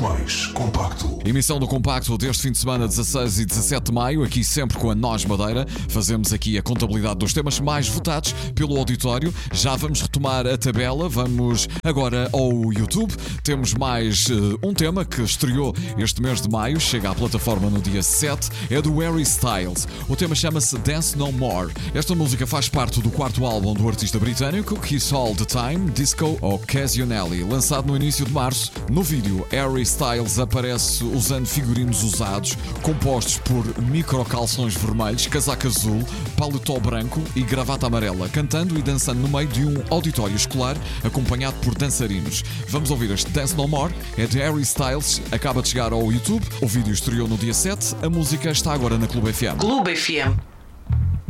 Mais Compacto. Emissão do Compacto deste fim de semana, 16 e 17 de maio, aqui sempre com a Nós Madeira. Fazemos aqui a contabilidade dos temas mais votados pelo auditório. Já vamos retomar a tabela, vamos agora ao YouTube. Temos mais um tema que estreou este mês de maio, chega à plataforma no dia 7, é do Harry Styles. O tema chama-se Dance No More. Esta música faz parte do quarto álbum do artista britânico, Kiss All The Time, Disco Occasionally, lançado no início de março. No vídeo, Harry Styles aparece usando figurinos usados, compostos por micro-calções vermelhos, casaco azul, paletó branco e gravata amarela, cantando e dançando no meio de um auditório escolar, acompanhado por dançarinos. Vamos ouvir este Dance No More, é de Harry Styles, acaba de chegar ao YouTube, o vídeo estreou no dia 7, a música está agora na Clube FM. Clube FM.